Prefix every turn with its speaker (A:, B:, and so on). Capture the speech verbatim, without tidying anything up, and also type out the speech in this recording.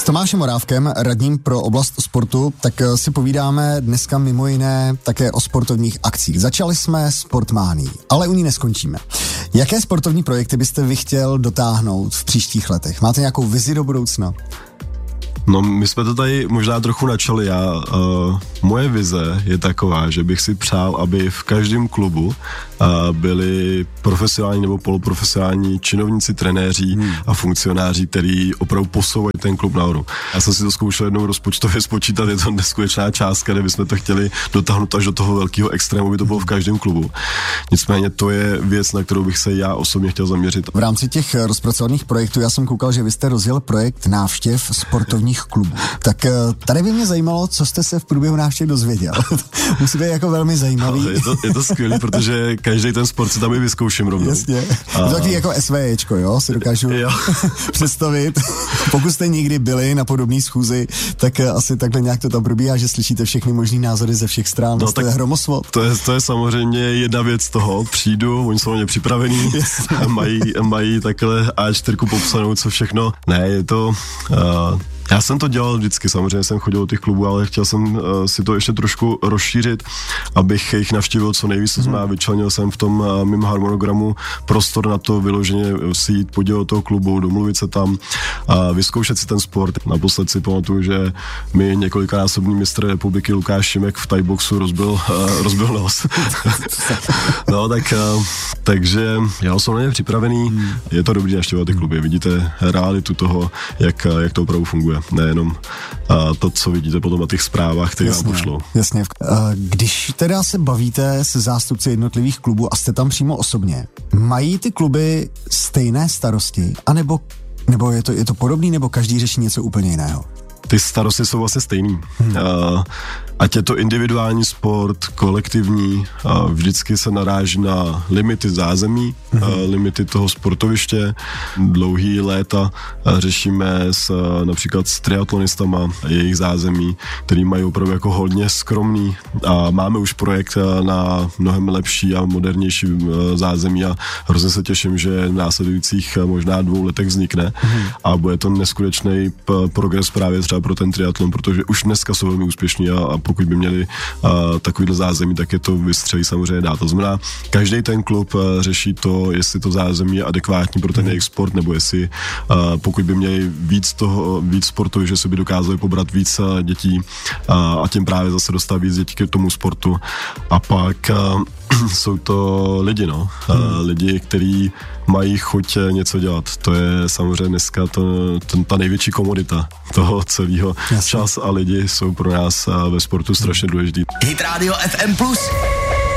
A: Tomášem Morávkem, radním pro oblast sportu, tak si povídáme dneska mimo jiné také o sportovních akcích. Začali jsme Sportmánií, ale u ní neskončíme. Jaké sportovní projekty byste vy chtěl dotáhnout v příštích letech? Máte nějakou vizi do budoucna?
B: No, my jsme to tady možná trochu načali. Já, uh, moje vize je taková, že bych si přál, aby v každém klubu uh, byli profesionální nebo poloprofesionální činovníci, trenéři hmm. a funkcionáři, který opravdu posouvají ten klub nahoru. Já jsem si to zkoušel jednou rozpočtově spočítat, je to neskutečná částka, kde bychom to chtěli dotáhnout až do toho velkého extrému, by to bylo v každém klubu. Nicméně to je věc, na kterou bych se já osobně chtěl zaměřit.
A: V rámci těch rozpracovaných projektů, já jsem koukal, že vy jste rozjel projekt návštěv sportovních klubů. Tak tady by mě zajímalo, co jste se v průběhu návštěv dozvěděl. Musí být jako velmi zajímavý.
B: No, je to, je to skvělý, protože každý ten sport si tam i vyzkouším rovnou.
A: Jasně. A... To taky jako SVJčko, jo, si dokážu jo. představit. Pokud jste někdy byli na podobné schůzi, tak asi takhle nějak to tam probíhá, že slyšíte všechny možný názory ze všech stran. No, to je hromosvod.
B: To je, to je samozřejmě jedna věc toho. Přijdu, oni jsou mě připravení, mají, mají takhle á čtyři popsanou, co všechno. Ne, je to... Uh, Já jsem to dělal vždycky, samozřejmě jsem chodil do těch klubů, ale chtěl jsem uh, si to ještě trošku rozšířit, abych jich navštívil co nejvíc, mm. a vyčlenil jsem v tom uh, mým harmonogramu prostor na to vyloženě si jít podívat do toho klubu, domluvit se tam a vyzkoušet si ten sport. Naposled si pamatuju, že mi několikanásobný mistr republiky Lukáš Šimek v thaiboxu rozbil, uh, rozbil nos. No, tak, uh, takže já jsem na ně připravený, mm. je to dobrý navštěvovat ty kluby, vidíte realitu toho, jak, jak to opravdu funguje. Nejenom a to, co vidíte potom na těch zprávách, které vám pošlou.
A: Jasně. Když teda se bavíte se zástupci jednotlivých klubů a jste tam přímo osobně, mají ty kluby stejné starosti, anebo nebo je to, je to podobný, nebo každý řeší něco úplně jiného?
B: Ty starosti jsou vlastně stejný. Hmm. Uh, ať je to individuální sport, kolektivní, uh, vždycky se naráží na limity zázemí, hmm. uh, limity toho sportoviště. Dlouhý léta uh, řešíme s, uh, například s triatlonistama jejich zázemí, který mají opravdu jako hodně skromný a máme už projekt uh, na mnohem lepší a modernější uh, zázemí a hrozně se těším, že v následujících uh, možná dvou letech vznikne hmm. a bude to neskutečný p- progres právě třeba pro ten triatlon, protože už dneska jsou velmi úspěšní a, a pokud by měli uh, takovýhle zázemí, tak je to vystřelí samozřejmě dá. To znamená, každý ten klub uh, řeší to, jestli to zázemí je adekvátní pro ten jejich sport, nebo jestli uh, pokud by měli víc toho, víc sportu, že si by dokázali pobrat víc uh, dětí uh, a tím právě zase dostat víc dětí k tomu sportu. A pak uh, jsou to lidi, no. Hmm. Uh, lidi, kteří mají chuť něco dělat. To je samozřejmě dneska to, to, ta největší komodita toho celého. Čas a lidi jsou pro nás uh, ve sportu strašně důležitý.
C: Hit Radio F M plus.